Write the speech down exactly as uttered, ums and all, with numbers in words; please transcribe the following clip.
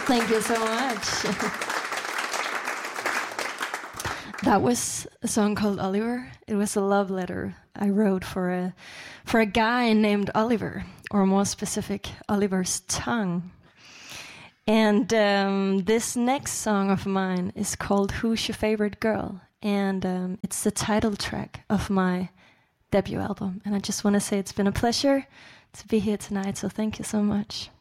Thank you so much. That was a song called Oliver. It was a love letter I wrote for a for a guy named Oliver, or more specific, Oliver's tongue. And um, this next song of mine is called Who's Your Favorite Girl? And um, it's the title track of my debut album. And I just want to say it's been a pleasure to be here tonight, so thank you so much.